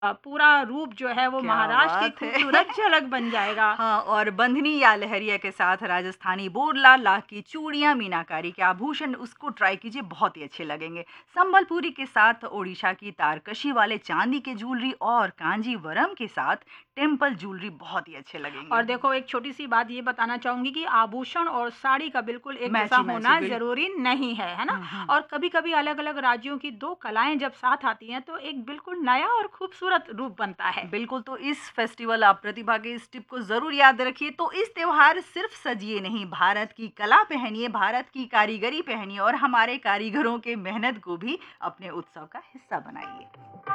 पूरा रूप जो है वो क्या महाराष्ट्र की बात है! खूबसूरत झलक बन जाएगा। हाँ, और बंधनी या लहरिया के साथ राजस्थानी बोरला, लाख की चूड़ियाँ, मीनाकारी के आभूषण उसको ट्राई कीजिए, बहुत ही अच्छे लगेंगे। संबलपुरी के साथ ओडिशा की तारकशी वाले चांदी के ज्वेलरी और कांजीवरम के साथ टेम्पल ज्वेलरी बहुत ही अच्छे लगेंगे। और देखो एक छोटी-सी बात ये बताना चाहूँगी कि आभूषण और साड़ी का बिल्कुल एक जैसा मैची-मैची होना बिल्कुल। ज़रूरी नहीं है ना? हुँ। और कभी-कभी अलग-अलग राज्यों की 2 कलाएँ जब साथ आती हैं तो एक बिल्कुल नया और खूबसूरत रूप बनता है। बिल्कुल, तो इस फेस्टिवल आप प्रतिभा के इस टिप को ज़रूर याद रखिए। तो इस त्योहार सिर्फ सजिए नहीं, भारत की कला पहनिए, भारत की कारीगरी पहनिए और हमारे कारीगरों के मेहनत को भी अपने उत्सव का हिस्सा बनाइए।